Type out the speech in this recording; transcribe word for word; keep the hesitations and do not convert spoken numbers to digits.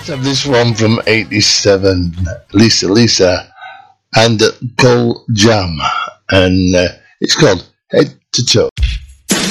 Have this one from eighty-seven, Lisa Lisa and Cole Jam, and uh, it's called Head to Toe.